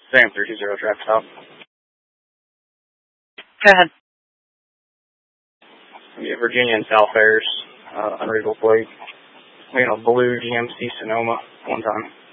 Sam 320 traffic stop. Go ahead. Yeah, Virginia and South Airs, unreadable plate. We had a blue GMC Sonoma one time.